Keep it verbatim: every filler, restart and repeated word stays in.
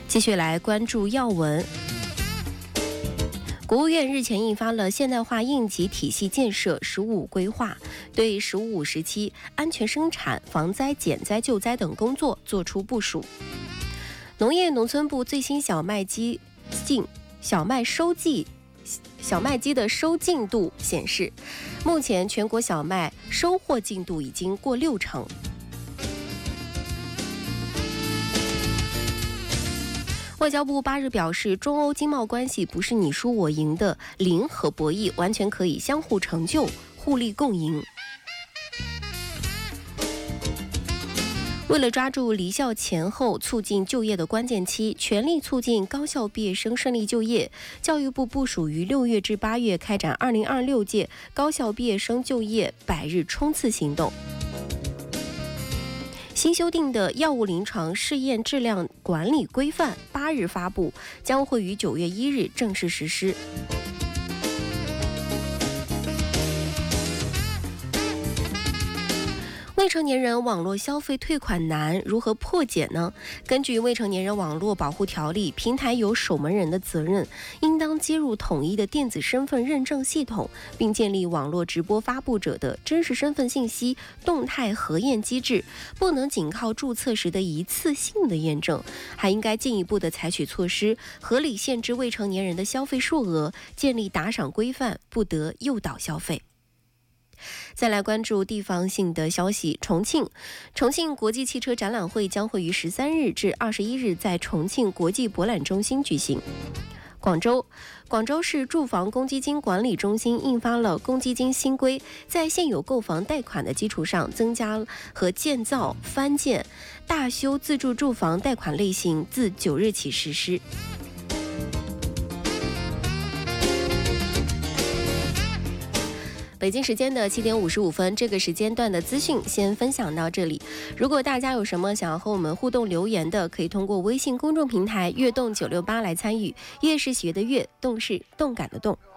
继续来关注要闻。国务院日前印发了现代化应急体系建设“十五”规划，对“十五”时期安全生产、防灾减灾救灾等工作作出部署。农业农村部最新小麦机进小麦收季小麦机的收进度显示，目前全国小麦收获进度已经过六成。外交部八日表示，中欧经贸关系不是你输我赢的零和博弈，完全可以相互成就、互利共赢。为了抓住离校前后促进就业的关键期，全力促进高校毕业生顺利就业，教育部部署于六月至八月开展二零二六届高校毕业生就业百日冲刺行动。新修订的药物临床试验质量管理规范八日发布，将会于九月一日正式实施。未成年人网络消费退款难，如何破解呢？根据《未成年人网络保护条例》，平台有守门人的责任，应当接入统一的电子身份认证系统，并建立网络直播发布者的真实身份信息动态核验机制，不能仅靠注册时的一次性的验证，还应该进一步的采取措施，合理限制未成年人的消费数额，建立打赏规范，不得诱导消费。再来关注地方性的消息，重庆重庆国际汽车展览会将会于十三日至二十一日在重庆国际博览中心举行。广州广州市住房公积金管理中心印发了公积金新规，在现有购房贷款的基础上，增加和建造、翻建、大修自住住房贷款类型，自九日起实施。北京时间的七点五十五分，这个时间段的资讯先分享到这里。如果大家有什么想要和我们互动留言的，可以通过微信公众平台悦动九六八来参与。悦是学的悦，动是动感的动。